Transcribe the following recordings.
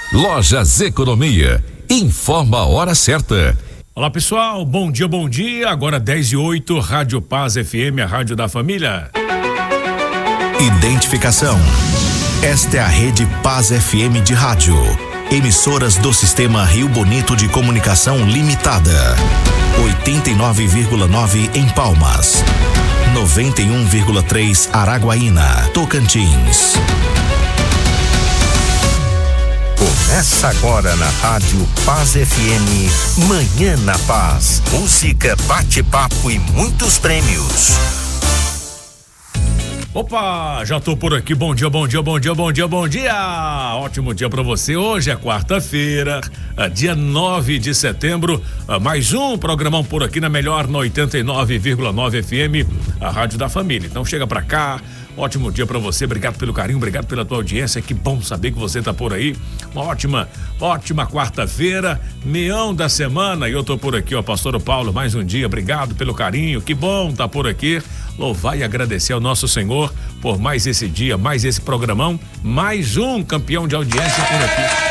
Lojas Economia. Informa a hora certa. Olá pessoal, bom dia, agora 10:08, Rádio Paz FM, a rádio da família. Identificação. Esta é a Rede Paz FM de rádio. Emissoras do Sistema Rio Bonito de Comunicação Limitada. 89,9 em Palmas. 91,3 Araguaína, Tocantins. Começa agora na Rádio Paz FM, Manhã na Paz. Música, bate-papo e muitos prêmios. Opa, já tô por aqui, bom dia. Ótimo dia pra você, hoje é quarta-feira, dia 9 de setembro, mais um programão por aqui na melhor, na 89,9 FM, a rádio da família. Então chega pra cá, ótimo dia pra você, obrigado pelo carinho, obrigado pela tua audiência, que bom saber que você tá por aí, uma ótima quarta-feira, meão da semana, e eu tô por aqui, ó, Pastor Paulo, mais um dia, obrigado pelo carinho, que bom tá por aqui, louvar e agradecer ao nosso Senhor por mais esse dia, mais esse programão, mais um campeão de audiência por aqui.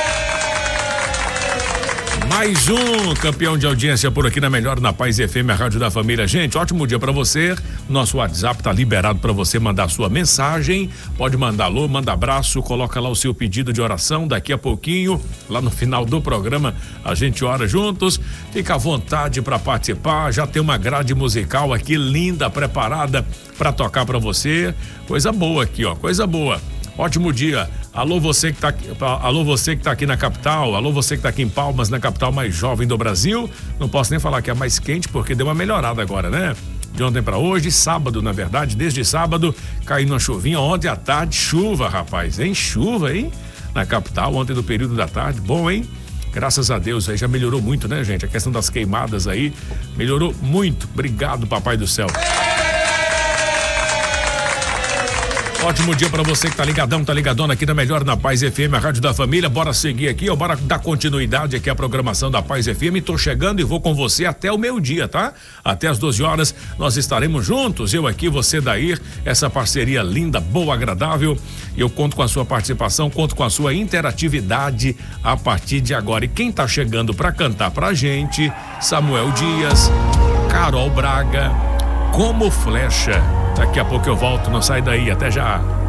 Mais um campeão de audiência por aqui na melhor, na Paz FM, a rádio da família. Gente, ótimo dia pra você. Nosso WhatsApp tá liberado pra você mandar sua mensagem. Pode mandar alô, manda abraço, coloca lá o seu pedido de oração. Daqui a pouquinho, lá no final do programa, a gente ora juntos. Fica à vontade pra participar. Já tem uma grade musical aqui linda, preparada pra tocar pra você. Coisa boa aqui, ó, coisa boa. Ótimo dia. Alô você que tá aqui na capital, alô você que tá aqui em Palmas, na capital mais jovem do Brasil. Não posso nem falar que é mais quente porque deu uma melhorada agora, né? De ontem pra hoje, sábado, na verdade, desde sábado, caiu uma chuvinha, ontem à tarde, chuva, rapaz, hein? Chuva, hein? Na capital, ontem do período da tarde, bom, hein? Graças a Deus, aí já melhorou muito, né, gente? A questão das queimadas aí, melhorou muito. Obrigado, Papai do Céu. Ótimo dia pra você que tá ligadona aqui na melhor, na Paz FM, a rádio da família. Bora seguir aqui, ó, bora dar continuidade aqui à programação da Paz FM. Tô chegando e vou com você até o meio-dia, tá? Até as 12 horas nós estaremos juntos, eu aqui, você daí, essa parceria linda, boa, agradável. Eu conto com a sua participação, conto com a sua interatividade a partir de agora. E quem tá chegando pra cantar pra gente, Samuel Dias, Carol Braga, Como Flecha. Daqui a pouco eu volto, não sai daí, até já.